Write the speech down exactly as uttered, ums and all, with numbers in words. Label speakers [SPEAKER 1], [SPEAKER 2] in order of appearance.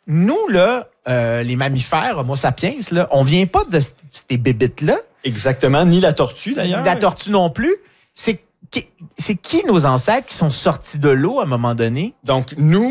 [SPEAKER 1] nous, là, euh, les mammifères, Homo sapiens, là, on vient pas de c- ces bébites-là.
[SPEAKER 2] Exactement, ni la tortue d'ailleurs.
[SPEAKER 1] La tortue non plus. C'est qui, c'est qui nos ancêtres qui sont sortis de l'eau à un moment donné?
[SPEAKER 2] Donc, nous,